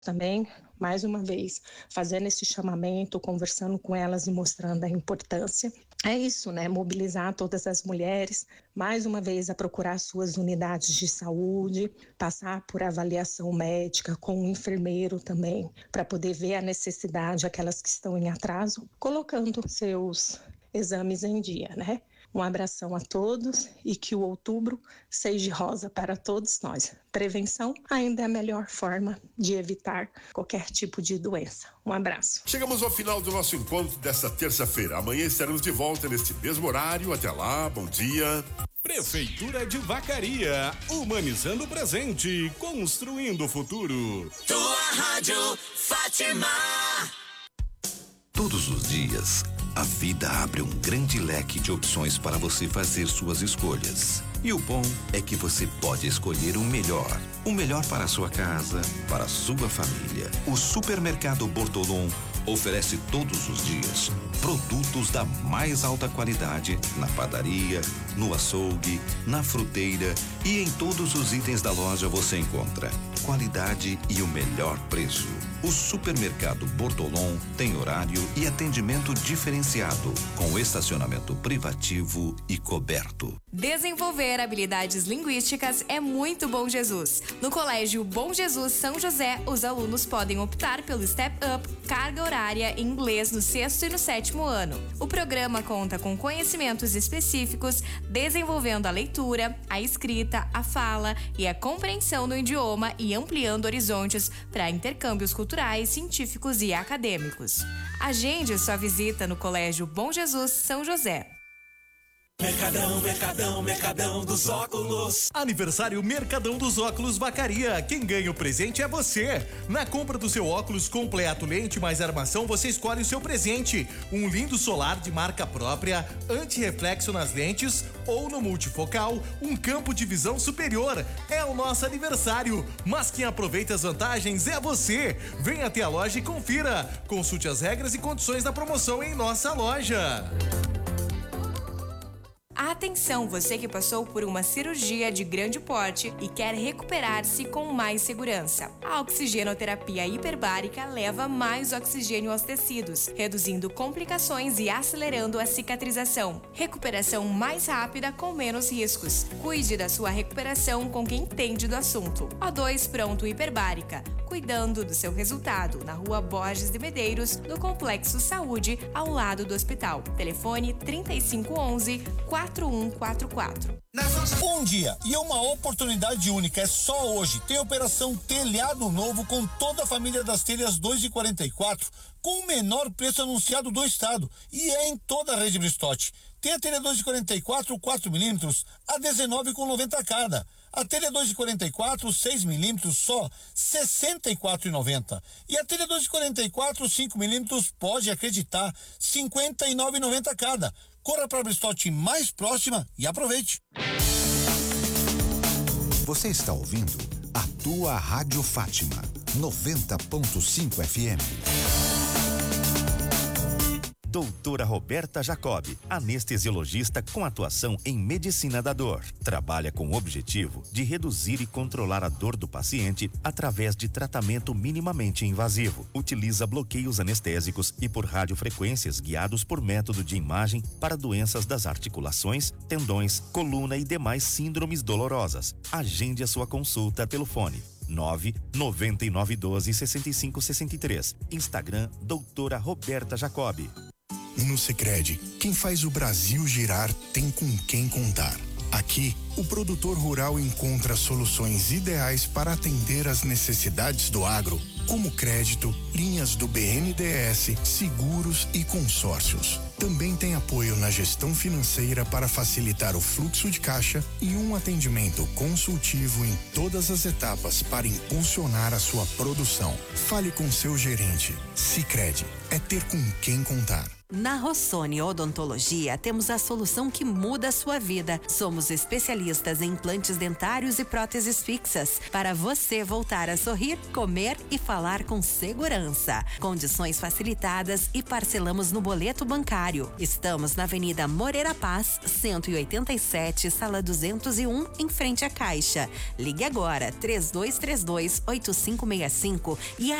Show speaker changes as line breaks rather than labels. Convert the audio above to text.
também, mais uma vez, fazendo esse chamamento, conversando com elas e mostrando a importância. É isso, né? Mobilizar todas as mulheres, mais uma vez, a procurar suas unidades de saúde, passar por avaliação médica com um enfermeiro também, para poder ver a necessidade, aquelas que estão em atraso, colocando seus exames em dia, né? Um abração a todos e que o outubro seja rosa para todos nós. Prevenção ainda é a melhor forma de evitar qualquer tipo de doença. Um abraço.
Chegamos ao final do nosso encontro desta terça-feira. Amanhã estaremos de volta neste mesmo horário. Até lá, bom dia.
Prefeitura de Vacaria, humanizando o presente, construindo o futuro.
Tua Rádio Fátima.
Todos os dias, a vida abre um grande leque de opções para você fazer suas escolhas. E o bom é que você pode escolher o melhor. O melhor para a sua casa, para a sua família. O Supermercado Bortolom oferece todos os dias produtos da mais alta qualidade na padaria, no açougue, na fruteira e em todos os itens da loja você encontra qualidade e o melhor preço. O Supermercado Bortolom tem horário e atendimento diferenciado, com estacionamento privativo e coberto.
Desenvolver habilidades linguísticas é muito Bom Jesus. No Colégio Bom Jesus São José, os alunos podem optar pelo Step Up, carga horária em inglês no 6º e no 7º ano. O programa conta com conhecimentos específicos, desenvolvendo a leitura, a escrita, a fala e a compreensão do idioma e ampliando horizontes para intercâmbios culturais, científicos e acadêmicos. Agende sua visita no Colégio Bom Jesus São José.
Mercadão dos óculos.
Aniversário Mercadão dos Óculos Vacaria. Quem ganha o presente é você. Na compra do seu óculos completo, lente mais armação, você escolhe o seu presente. Um lindo solar de marca própria, anti-reflexo nas lentes ou no multifocal, um campo de visão superior. É o nosso aniversário, mas quem aproveita as vantagens é você. Venha até a loja e confira. Consulte as regras e condições da promoção em nossa loja.
Atenção, você que passou por uma cirurgia de grande porte e quer recuperar-se com mais segurança. A oxigenoterapia hiperbárica leva mais oxigênio aos tecidos, reduzindo complicações e acelerando a cicatrização. Recuperação mais rápida com menos riscos. Cuide da sua recuperação com quem entende do assunto. O2 Pronto Hiperbárica, cuidando do seu resultado, na Rua Borges de Medeiros, no Complexo Saúde, ao lado do hospital. Telefone 3511-4144.
Um dia e uma oportunidade única, é só hoje. Tem operação Telhado Novo com toda a família das telhas 2 e 44, com o menor preço anunciado do estado, e é em toda a rede Bristotti. Tem a telha 2 de 44, 4 milímetros, a 19,90 cada. A telha 2 de 44, 6 milímetros, só 64,90. E a telha 2 de 44, 5 milímetros, pode acreditar, 59,90 cada. Corra para a Bristotti mais próxima e aproveite.
Você está ouvindo a tua Rádio Fátima, 90.5 FM.
Doutora Roberta Jacob, anestesiologista com atuação em medicina da dor. Trabalha com o objetivo de reduzir e controlar a dor do paciente através de tratamento minimamente invasivo. Utiliza bloqueios anestésicos e por radiofrequências guiados por método de imagem para doenças das articulações, tendões, coluna e demais síndromes dolorosas. Agende a sua consulta pelo fone 99912-6563. Instagram, doutora Roberta Jacob.
No Sicredi, quem faz o Brasil girar tem com quem contar. Aqui, o produtor rural encontra soluções ideais para atender às necessidades do agro, como crédito, linhas do BNDES, seguros e consórcios. Também tem apoio na gestão financeira para facilitar o fluxo de caixa e um atendimento consultivo em todas as etapas para impulsionar a sua produção. Fale com seu gerente. Sicredi é ter com quem contar.
Na Rossoni Odontologia, temos a solução que muda a sua vida. Somos especialistas em implantes dentários e próteses fixas, para você voltar a sorrir, comer e falar com segurança. Condições facilitadas e parcelamos no boleto bancário. Estamos na Avenida Moreira Paz, 187, sala 201, em frente à Caixa. Ligue agora, 3232-8565 e